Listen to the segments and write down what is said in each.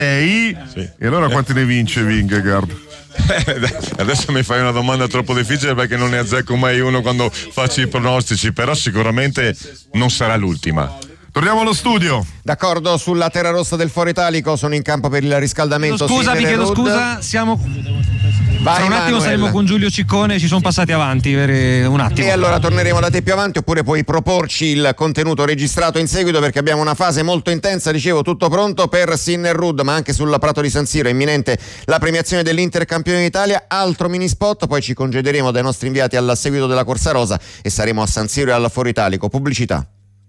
Sì. E allora quanti ne vince Vingegaard? Adesso mi fai una domanda troppo difficile perché non ne azzecco mai uno quando faccio i pronostici, però sicuramente non sarà l'ultima. Torniamo allo studio. D'accordo, sulla terra rossa del Foro Italico sono in campo per il riscaldamento. Vi chiedo scusa, siamo... Vai, tra un attimo Manuel. saremo con Giulio Ciccone, ci sono passati avanti un attimo. E allora torneremo da te più avanti, oppure puoi proporci il contenuto registrato in seguito, perché abbiamo una fase molto intensa. Dicevo, tutto pronto per Sinner-Rudd, ma anche sul prato di San Siro è imminente la premiazione dell'Inter campione d'Italia. Altro mini spot, poi ci congederemo dai nostri inviati al seguito della Corsa Rosa e saremo a San Siro e al Foro Italico. Pubblicità.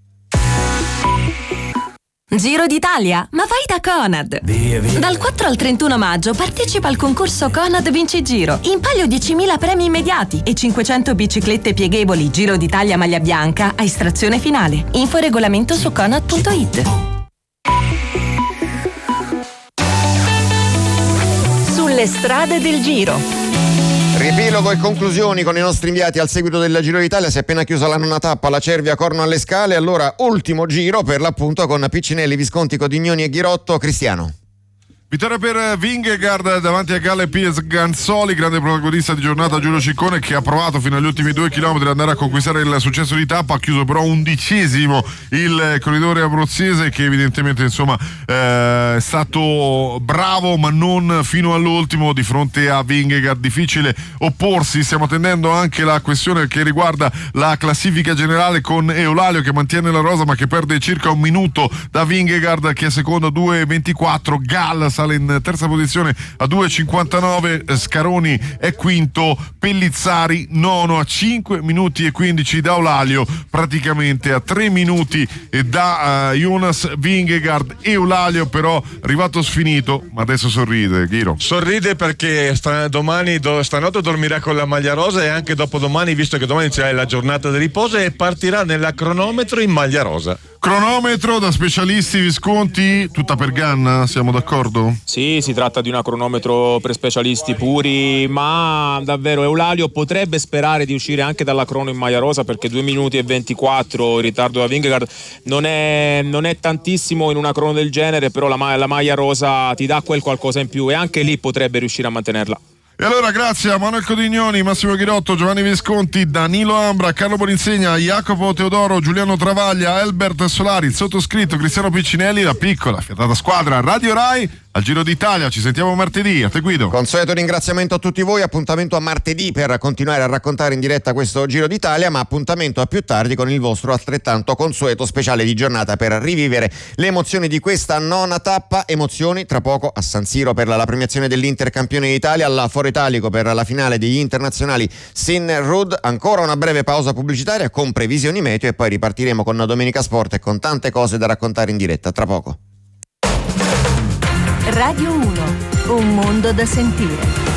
Giro d'Italia, ma vai da Conad! Via. Dal 4 al 31 maggio partecipa al concorso Conad Vinci Giro. In palio 10.000 premi immediati e 500 biciclette pieghevoli Giro d'Italia maglia bianca a estrazione finale. Info e regolamento su conad.it. Sulle strade del Giro. Riepilogo e conclusioni con i nostri inviati al seguito del Giro d'Italia. Si è appena chiusa la nona tappa, la Cervia Corno alle Scale. Allora ultimo giro per l'appunto con Piccinelli, Visconti, Codignoni e Ghirotto. Cristiano. Vittoria per Vingegaard davanti a Galle Ganzoli, grande protagonista di giornata Giulio Ciccone, che ha provato fino agli ultimi 2 chilometri ad andare a conquistare il successo di tappa, ha chiuso però 11° il corridore abruzzese, che evidentemente insomma è stato bravo ma non fino all'ultimo di fronte a Vingegaard. Difficile opporsi. Stiamo attendendo anche la questione che riguarda la classifica generale, con Eulalia che mantiene la rosa ma che perde circa 1 minuto da Vingegaard, che è secondo a 2:24. Gall sale in terza posizione a 2:59, Scaroni è quinto, Pellizzari nono a 5 minuti e 15 da Eulalio, praticamente a 3 minuti da Jonas Vingegaard. Eulalio però arrivato sfinito, ma adesso sorride. Ghiro sorride perché stanotte dormirà con la maglia rosa, e anche dopodomani, visto che domani c'è la giornata di riposo, e partirà nella cronometro in maglia rosa. Cronometro da specialisti Visconti, tutta per Ganna, siamo d'accordo? Sì, si tratta di una cronometro per specialisti puri, ma davvero Eulalio potrebbe sperare di uscire anche dalla crono in maglia rosa, perché 2 minuti e 24 in ritardo da Vingegaard non è tantissimo in una crono del genere, però la maglia rosa ti dà quel qualcosa in più e anche lì potrebbe riuscire a mantenerla. E allora grazie a Manuel Codignoni, Massimo Ghirotto, Giovanni Visconti, Danilo Ambra, Carlo Boninsegna, Jacopo Teodoro, Giuliano Travaglia, Albert Solari, il sottoscritto Cristiano Piccinelli, la piccola fiatata squadra Radio Rai al Giro d'Italia. Ci sentiamo martedì, a te Guido. Consueto ringraziamento a tutti voi, appuntamento a martedì per continuare a raccontare in diretta questo Giro d'Italia, ma appuntamento a più tardi con il vostro altrettanto consueto speciale di giornata per rivivere le emozioni di questa nona tappa. Emozioni tra poco a San Siro per la premiazione dell'Inter campione d'Italia, alla Foro Italico per la finale degli internazionali Sinner-Rudd. Ancora una breve pausa pubblicitaria con previsioni meteo e poi ripartiremo con Domenica Sport e con tante cose da raccontare in diretta tra poco. Radio 1, un mondo da sentire.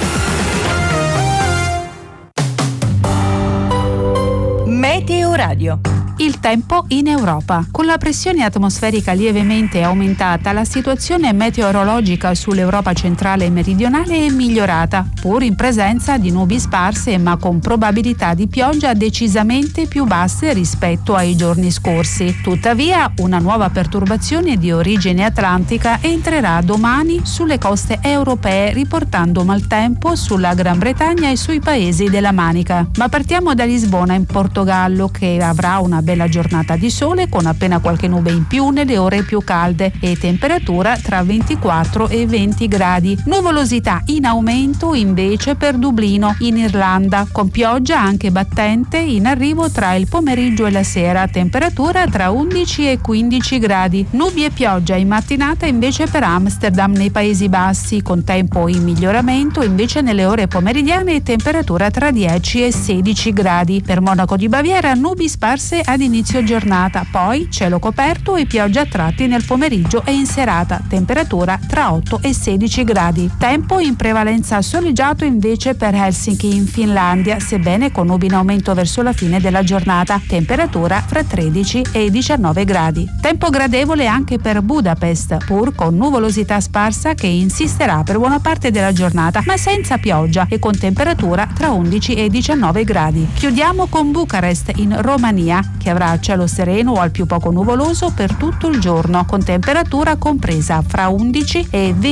Meteo Radio. Il tempo in Europa. Con la pressione atmosferica lievemente aumentata, la situazione meteorologica sull'Europa centrale e meridionale è migliorata, pur in presenza di nubi sparse ma con probabilità di pioggia decisamente più basse rispetto ai giorni scorsi. Tuttavia, una nuova perturbazione di origine atlantica entrerà domani sulle coste europee, riportando maltempo sulla Gran Bretagna e sui paesi della Manica. Ma partiamo da Lisbona, in Portogallo, che avrà una bella giornata di sole con appena qualche nube in più nelle ore più calde e temperatura tra 24 e 20 gradi. Nuvolosità in aumento invece per Dublino, in Irlanda, con pioggia anche battente in arrivo tra il pomeriggio e la sera, temperatura tra 11 e 15 gradi. Nubi e pioggia in mattinata invece per Amsterdam, nei Paesi Bassi, con tempo in miglioramento invece nelle ore pomeridiane e temperatura tra 10 e 16 gradi. Per Monaco di Baviera nubi sparse ad inizio giornata, poi cielo coperto e pioggia a tratti nel pomeriggio e in serata, temperatura tra 8 e 16 gradi. Tempo in prevalenza soleggiato invece per Helsinki, in Finlandia, sebbene con nubi in aumento verso la fine della giornata, temperatura fra 13 e 19 gradi. Tempo gradevole anche per Budapest, pur con nuvolosità sparsa che insisterà per buona parte della giornata, ma senza pioggia e con temperatura tra 11 e 19 gradi. Chiudiamo con Bucarest, in Romania, che avrà cielo sereno o al più poco nuvoloso per tutto il giorno, con temperatura compresa fra 11 e 20